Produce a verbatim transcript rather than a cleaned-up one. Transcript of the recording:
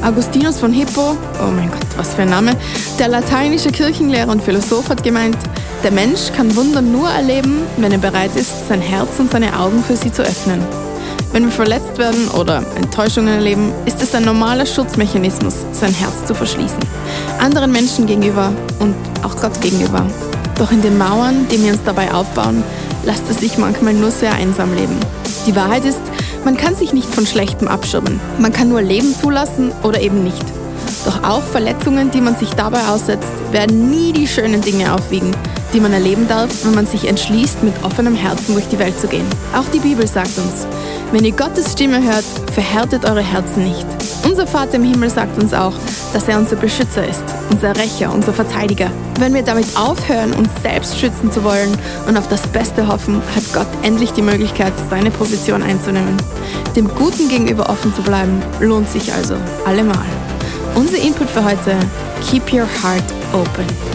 Augustinus von Hippo, oh mein Gott, was für ein Name, der lateinische Kirchenlehrer und Philosoph hat gemeint, der Mensch kann Wunder nur erleben, wenn er bereit ist, sein Herz und seine Augen für sie zu öffnen. Wenn wir verletzt werden oder Enttäuschungen erleben, ist es ein normaler Schutzmechanismus, sein Herz zu verschließen. Anderen Menschen gegenüber und auch Gott gegenüber. Doch in den Mauern, die wir uns dabei aufbauen, lässt es sich manchmal nur sehr einsam leben. Die Wahrheit ist, man kann sich nicht von Schlechtem abschirmen. Man kann nur Leben zulassen oder eben nicht. Doch auch Verletzungen, die man sich dabei aussetzt, werden nie die schönen Dinge aufwiegen, die man erleben darf, wenn man sich entschließt, mit offenem Herzen durch die Welt zu gehen. Auch die Bibel sagt uns, wenn ihr Gottes Stimme hört, verhärtet eure Herzen nicht. Unser Vater im Himmel sagt uns auch, dass er unser Beschützer ist, unser Rächer, unser Verteidiger. Wenn wir damit aufhören, uns selbst schützen zu wollen und auf das Beste hoffen, hat Gott endlich die Möglichkeit, seine Position einzunehmen. Dem Guten gegenüber offen zu bleiben, lohnt sich also allemal. Unser Input für heute: Keep your heart open.